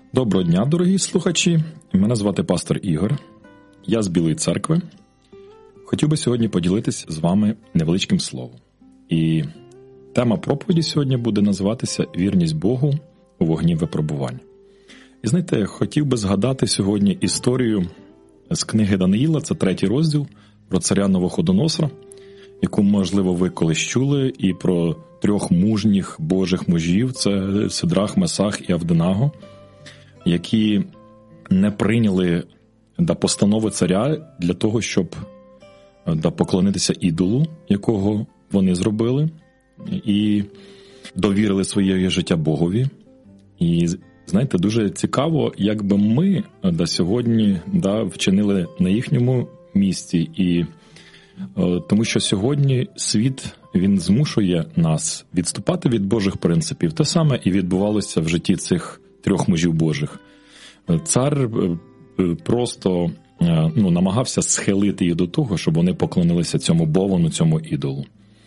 Доброго дня, дорогі слухачі. Мене звати пастор Ігор. Я з Білої церкви. Хотів би сьогодні поділитись з вами невеличким словом. І тема проповіді сьогодні буде називатися «Вірність Богу у вогні випробувань». І знаєте, хотів би згадати сьогодні історію з книги Даниїла, це 3 розділ, про царя Навуходоносора, яку, можливо, ви колись чули, і про 3 мужніх Божих мужів, це Сидрах, Месах і Авденаго, які не прийняли постанови царя для того, щоб поклонитися ідолу, якого вони зробили, і довірили своє життя Богові. І, знаєте, дуже цікаво, як би ми сьогодні вчинили на їхньому місці. І тому що сьогодні світ, він змушує нас відступати від Божих принципів. Те саме і відбувалося в житті цих 3 мужів Божих. Цар просто намагався схилити їх до того, щоб вони поклонилися цьому Бовону, цьому ідолу.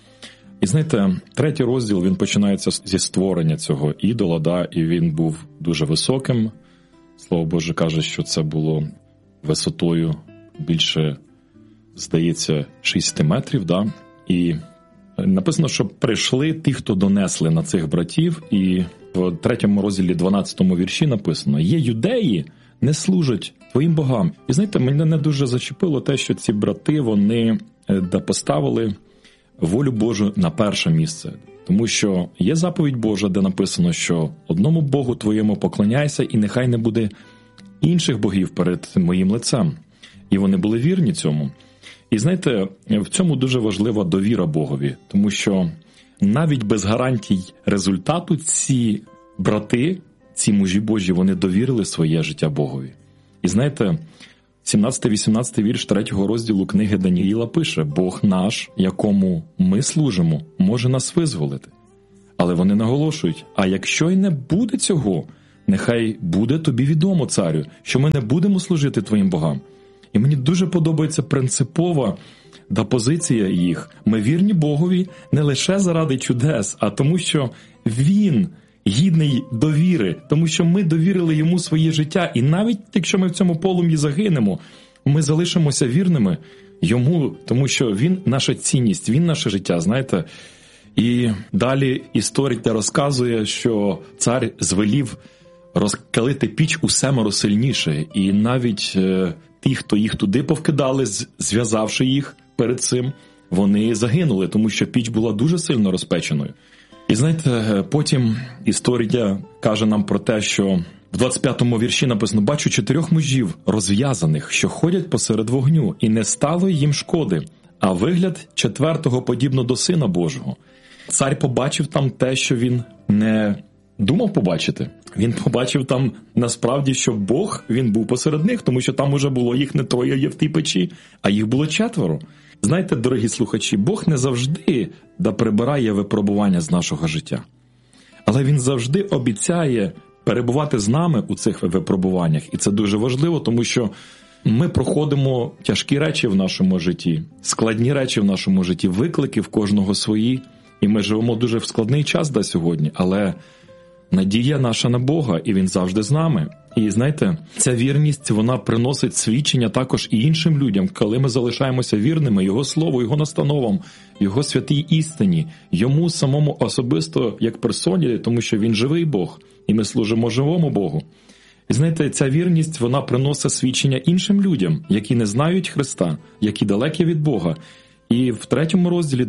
І знаєте, 3 розділ, він починається зі створення цього ідола, і він був дуже високим. Слово Боже каже, що це було висотою більше, здається, 6 метрів. І написано, що прийшли ті, хто донесли на цих братів, і в 3 розділі 12 вірші написано: «Є юдеї, не служать твоїм богам». І знаєте, мене не дуже зачепило те, що ці брати, вони поставили волю Божу на перше місце. Тому що є заповідь Божа, де написано, що одному Богу твоєму поклоняйся, і нехай не буде інших богів перед моїм лицем. І вони були вірні цьому. І знаєте, в цьому дуже важлива довіра Богові, тому що навіть без гарантій результату ці брати, ці мужі Божі, вони довірили своє життя Богові. І знаєте, 17-18 вірш 3 розділу книги Даниїла пише: «Бог наш, якому ми служимо, може нас визволити». Але вони наголошують: «А якщо й не буде цього, нехай буде тобі відомо, царю, що ми не будемо служити твоїм богам». І мені дуже подобається принципова позиція їх. Ми вірні Богові не лише заради чудес, а тому, що Він гідний довіри, тому що ми довірили Йому своє життя. І навіть якщо ми в цьому полум'ї загинемо, ми залишимося вірними Йому, тому що Він наша цінність, Він наше життя, знаєте. І далі історія розказує, що цар звелів розкалити піч у 7 сильніше, і навіть ті, хто їх туди повкидали, зв'язавши їх перед цим, вони загинули, тому що піч була дуже сильно розпеченою. І знаєте, потім історія каже нам про те, що в 25-му вірші написано: «Бачу 4 мужів розв'язаних, що ходять посеред вогню, і не стало їм шкоди, а вигляд 4-го подібно до Сина Божого». Цар побачив там те, що він не думав побачити. Він побачив там насправді, що Бог, він був посеред них, тому що там уже було їх не 3 є в тій печі, а їх було 4. Знаєте, дорогі слухачі, Бог не завжди прибирає випробування з нашого життя. Але Він завжди обіцяє перебувати з нами у цих випробуваннях. І це дуже важливо, тому що ми проходимо тяжкі речі в нашому житті, складні речі в нашому житті, виклики в кожного свої. І ми живемо дуже в складний час сьогодні, але надія наша на Бога, і Він завжди з нами. І знаєте, ця вірність, вона приносить свідчення також і іншим людям, коли ми залишаємося вірними Його Слову, Його настановам, Його святій істині, Йому самому особисто як персоні, тому що Він живий Бог, і ми служимо живому Богу. І знаєте, ця вірність, вона приносить свідчення іншим людям, які не знають Христа, які далекі від Бога. І в 3 розділі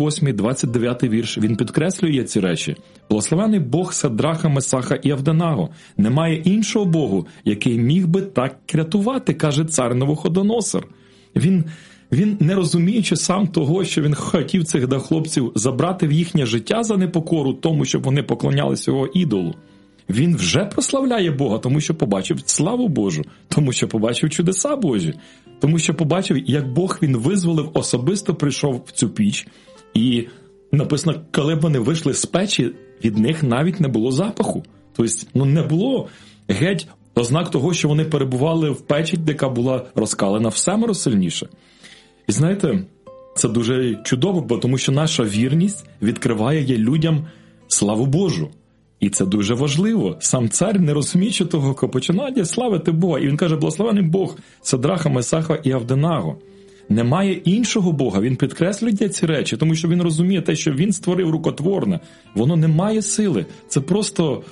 28-29 вірш він підкреслює ці речі. «Благословений Бог Сидраха, Месаха і Авденаго. Немає іншого Богу, який міг би так рятувати», каже цар Навуходоносор. Він не розуміючи сам того, що він хотів цих хлопців забрати в їхнє життя за непокору тому, щоб вони поклонялися його ідолу. Він вже прославляє Бога, тому що побачив славу Божу, тому що побачив чудеса Божі, тому що побачив, як Бог він визволив, особисто прийшов в цю піч. І написано, коли б вони вийшли з печі, від них навіть не було запаху. Тобто, не було геть ознак того, що вони перебували в печі, яка була розкалена в 7 сильніше. І знаєте, це дуже чудово, тому що наша вірність відкриває людям славу Божу. І це дуже важливо. Сам цар, не розуміючи того, починає славити Бога. І він каже, благословений Бог Садраха, Месаха і Авденаго. Немає іншого Бога. Він підкреслює ці речі, тому що він розуміє те, що він створив рукотворне. Воно не має сили. Це просто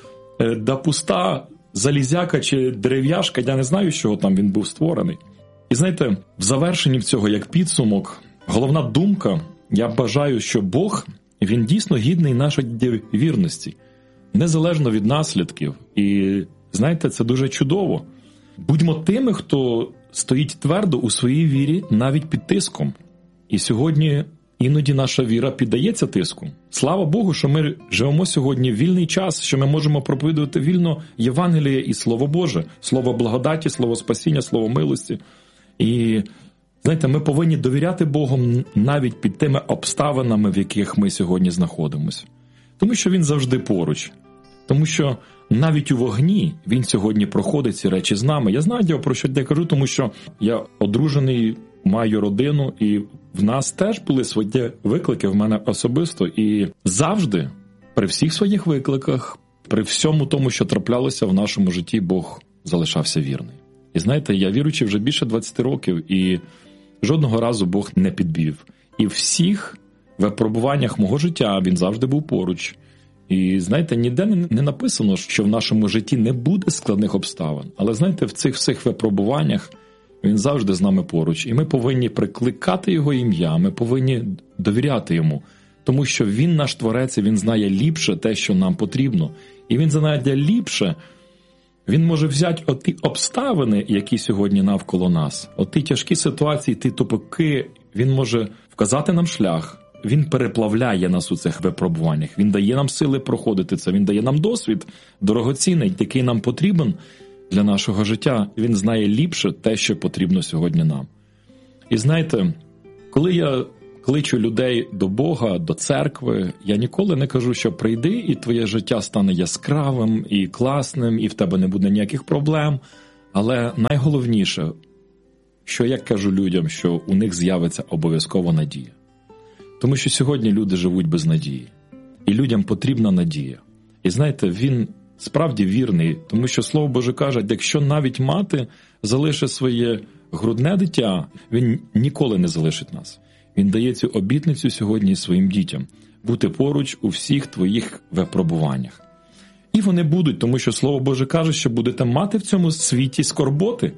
пуста залізяка чи дерев'яшка. Я не знаю, з чого там він був створений. І знаєте, в завершенні цього, як підсумок, головна думка, я бажаю, що Бог, він дійсно гідний нашої вірності. Незалежно від наслідків. І, знаєте, це дуже чудово. Будьмо тими, хто стоїть твердо у своїй вірі навіть під тиском. І сьогодні іноді наша віра піддається тиску. Слава Богу, що ми живемо сьогодні в вільний час, що ми можемо проповідувати вільно Євангеліє і Слово Боже, Слово благодаті, Слово спасіння, Слово милості. І, знаєте, ми повинні довіряти Богу навіть під тими обставинами, в яких ми сьогодні знаходимося. Тому що Він завжди поруч. Тому що навіть у вогні Він сьогодні проходить ці речі з нами. Я знаю, про що я кажу, тому що я одружений, маю родину, і в нас теж були свої виклики, в мене особисто. І завжди, при всіх своїх викликах, при всьому тому, що траплялося в нашому житті, Бог залишався вірний. І знаєте, я віруючий вже більше 20 років, і жодного разу Бог не підвів. І в всіх випробуваннях мого життя Він завжди був поруч. І, знаєте, ніде не написано, що в нашому житті не буде складних обставин. Але, знаєте, в цих всіх випробуваннях Він завжди з нами поруч. І ми повинні прикликати Його ім'я, ми повинні довіряти Йому. Тому що Він наш Творець, і Він знає ліпше те, що нам потрібно. І Він знає ліпше, Він може взяти оті обставини, які сьогодні навколо нас, оті тяжкі ситуації, ті тупики, Він може вказати нам шлях. Він переплавляє нас у цих випробуваннях. Він дає нам сили проходити це. Він дає нам досвід дорогоцінний, який нам потрібен для нашого життя. Він знає ліпше те, що потрібно сьогодні нам. І знаєте, коли я кличу людей до Бога, до церкви, я ніколи не кажу, що прийди і твоє життя стане яскравим і класним, і в тебе не буде ніяких проблем. Але найголовніше, що я кажу людям, що у них з'явиться обов'язково надія. Тому що сьогодні люди живуть без надії. І людям потрібна надія. І знаєте, Він справді вірний, тому що Слово Боже каже, якщо навіть мати залишить своє грудне дитя, Він ніколи не залишить нас. Він дає цю обітницю сьогодні своїм дітям – бути поруч у всіх твоїх випробуваннях. І вони будуть, тому що Слово Боже каже, що будете мати в цьому світі скорботи.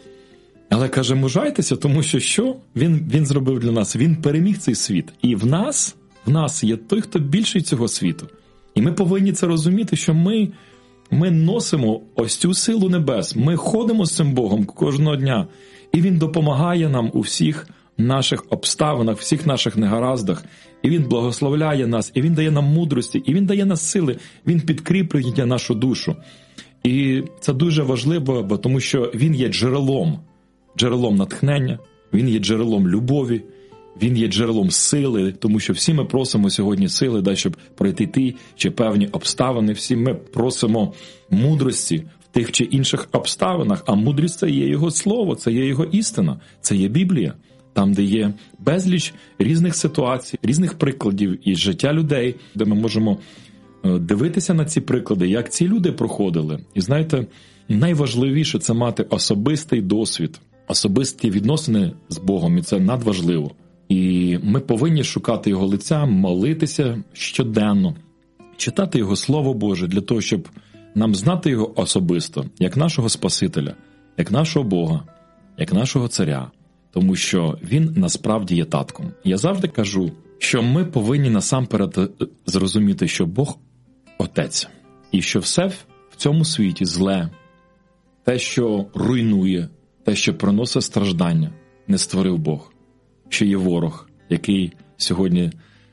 Але, каже, мужайтеся, тому що Він зробив для нас? Він переміг цей світ. І в нас є той, хто більший цього світу. І ми повинні це розуміти, що ми носимо ось цю силу небес. Ми ходимо з цим Богом кожного дня. І Він допомагає нам у всіх наших обставинах, всіх наших негараздах. І Він благословляє нас, і Він дає нам мудрості, і Він дає нам сили. Він підкріплює нашу душу. І це дуже важливо, тому що Він є джерелом натхнення, Він є джерелом любові, Він є джерелом сили, тому що всі ми просимо сьогодні сили, щоб пройти ті чи певні обставини, всі ми просимо мудрості в тих чи інших обставинах, а мудрість – це є Його Слово, це є Його істина, це є Біблія, там, де є безліч різних ситуацій, різних прикладів із життя людей, де ми можемо дивитися на ці приклади, як ці люди проходили. І знаєте, найважливіше – це мати особистий досвід, особисті відносини з Богом, і це надважливо. І ми повинні шукати Його лиця, молитися щоденно, читати Його Слово Боже для того, щоб нам знати Його особисто, як нашого Спасителя, як нашого Бога, як нашого Царя, тому що Він насправді є татком. Я завжди кажу, що ми повинні насамперед зрозуміти, що Бог – Отець, і що все в цьому світі зле, те, що руйнує, те, що приносить страждання, не створив Бог. Що є ворог, який сьогодні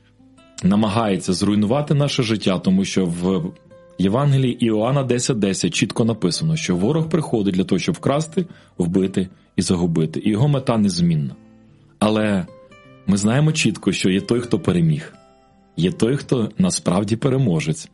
намагається зруйнувати наше життя, тому що в Євангелії Іоанна 10:10 чітко написано, що ворог приходить для того, щоб вкрасти, вбити і загубити. І його мета незмінна. Але ми знаємо чітко, що є той, хто переміг. Є той, хто насправді переможець.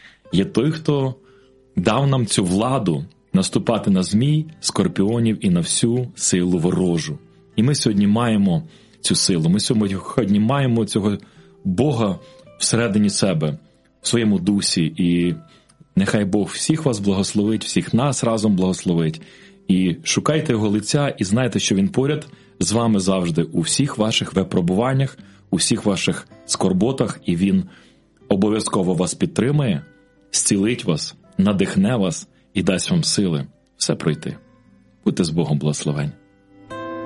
Є той, хто дав нам цю владу наступати на змій, скорпіонів і на всю силу ворожу. І ми сьогодні маємо цю силу, ми сьогодні маємо цього Бога всередині себе, в своєму дусі. І Нехай Бог всіх вас благословить, всіх нас разом благословить. І шукайте Його лиця, і знайте, що Він поряд з вами завжди у всіх ваших випробуваннях, у всіх ваших скорботах, і Він обов'язково вас підтримає, зцілить вас, надихне вас і дасть вам сили все пройти. Будьте з Богом благословені.